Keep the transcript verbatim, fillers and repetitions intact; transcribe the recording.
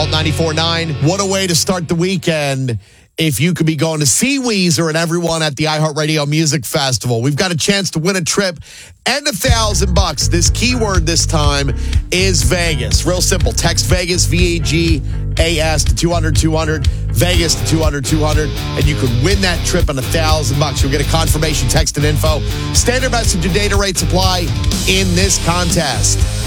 Asphalt ninety-four point nine. What a way to start the weekend if you could be going to see Weezer and everyone at the iHeartRadio Music Festival. We've got a chance to win a trip and a thousand bucks. This keyword this time is Vegas. Real simple. Text Vegas, V A G A S to two hundred two hundred, Vegas to two hundred two hundred, and you could win that trip and a thousand bucks. You'll get a confirmation text and info. Standard message and data rates apply in this contest.